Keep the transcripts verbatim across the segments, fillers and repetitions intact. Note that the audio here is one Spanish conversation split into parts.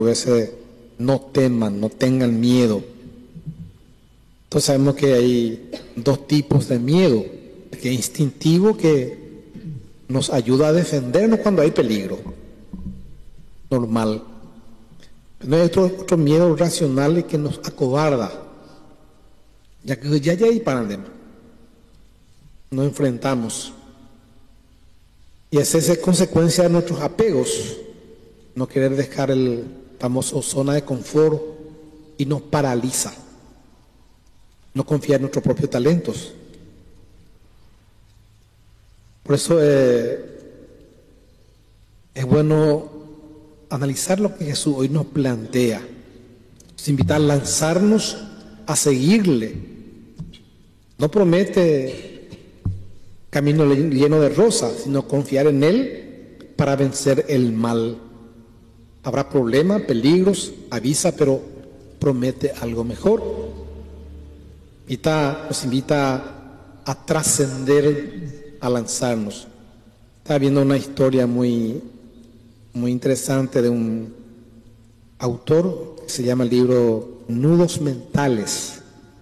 ese no teman, no tengan miedo. Entonces sabemos que hay dos tipos de miedo, el que es instintivo, que nos ayuda a defendernos cuando hay peligro, normal. Pero hay otro, otro miedo racional que nos acobarda, ya que ya, ya hay problema, nos enfrentamos. Y esa es consecuencia de nuestros apegos, no querer dejar el famoso zona de confort, y nos paraliza, no confiar en nuestros propios talentos. Por eso eh, es bueno analizar lo que Jesús hoy nos plantea, nos invita a lanzarnos a seguirle. No promete camino lleno de rosas, sino confiar en Él para vencer el mal. Habrá problemas, peligros, avisa, pero promete algo mejor. Invita, nos invita a trascender, a lanzarnos. Estaba viendo una historia muy, muy interesante de un autor que se llama el libro Nudos Mentales.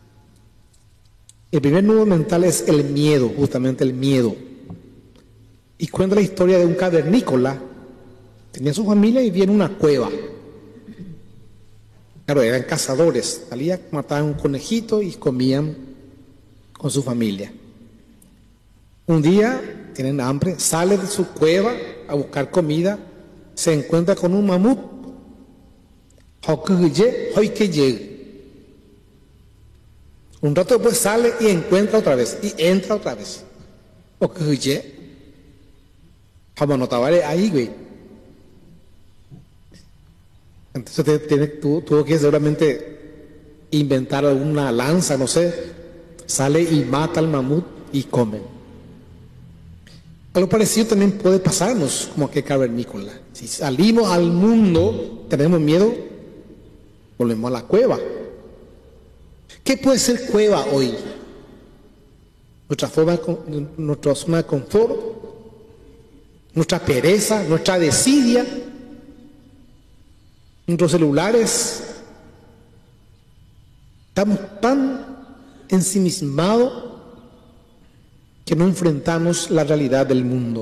El primer nudo mental es el miedo, justamente el miedo. Y cuenta la historia de un cavernícola. Tenía su familia y vivía en una cueva. Claro, eran cazadores. Salían, mataban un conejito y comían con su familia. Un día, tienen hambre, sale de su cueva a buscar comida, se encuentra con un mamut. Un rato después sale y encuentra otra vez, y entra otra vez. Ahí, güey. Entonces tiene, tuvo, tuvo que seguramente inventar alguna lanza, no sé. Sale y mata al mamut y comen. Algo parecido también puede pasarnos como que cavernícola. Si salimos al mundo, tenemos miedo, volvemos a la cueva. ¿Qué puede ser cueva hoy? Nuestra, forma, nuestra zona de confort, nuestra pereza, nuestra desidia, nuestros celulares. Estamos tan ensimismados que no enfrentamos la realidad del mundo.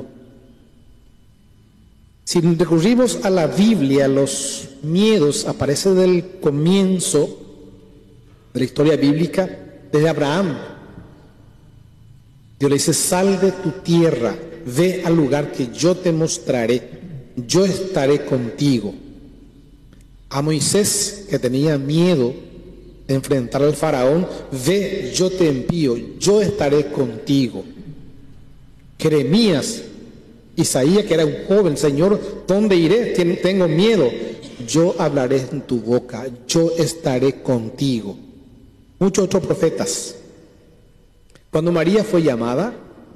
Si recurrimos a la Biblia, los miedos aparecen desde el comienzo de la historia bíblica, desde Abraham. Dios le dice: sal de tu tierra, ve al lugar que yo te mostraré, yo estaré contigo. A Moisés, que tenía miedo de enfrentar al faraón: ve, yo te envío, yo estaré contigo. Jeremías, Isaías, que era un joven: Señor, ¿dónde iré? Tengo miedo. Yo hablaré en tu boca, yo estaré contigo. Muchos otros profetas. Cuando María fue llamada,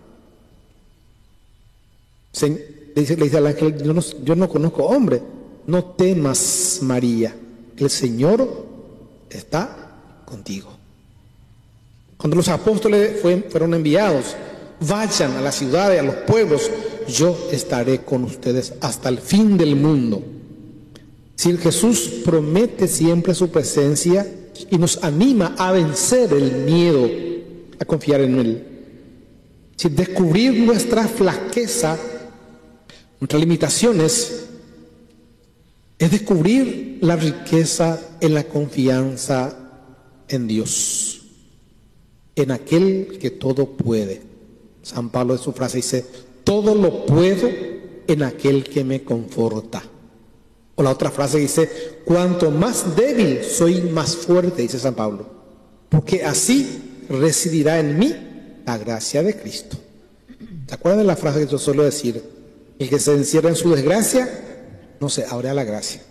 le dice, le dice al ángel: yo no, yo no conozco hombre. No temas, María, el Señor está contigo. Cuando los apóstoles fue, fueron enviados: vayan a las ciudades, a los pueblos, yo estaré con ustedes hasta el fin del mundo. Si Jesús promete siempre su presencia y nos anima a vencer el miedo, a confiar en Él. Si descubrir nuestra flaqueza, nuestras limitaciones, es descubrir la riqueza en la confianza en Dios, en aquel que todo puede. San Pablo en su frase dice: todo lo puedo en aquel que me conforta. O la otra frase dice: cuanto más débil soy, más fuerte, dice San Pablo, porque así residirá en mí la gracia de Cristo. ¿Se acuerdan de la frase que yo suelo decir? El que se encierra en su desgracia no se abre a la gracia.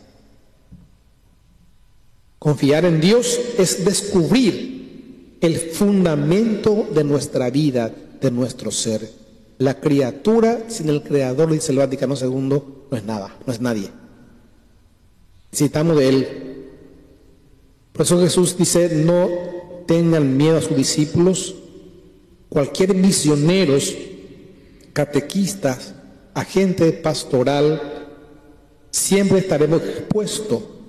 Confiar en Dios es descubrir el fundamento de nuestra vida, de nuestro ser. La criatura sin el Creador, dice el Vaticano segundo, no es nada, no es nadie. Necesitamos de Él. Por eso Jesús dice: no tengan miedo a sus discípulos. Cualquier misioneros, catequistas, agente pastoral, siempre estaremos expuestos